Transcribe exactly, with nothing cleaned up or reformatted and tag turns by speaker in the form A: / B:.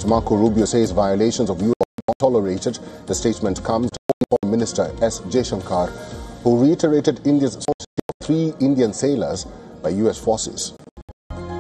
A: Marco Rubio says violations of U N are not tolerated. The statement comes from Foreign Minister S. Jaishankar, who reiterated India's assault of three Indian sailors by U S forces.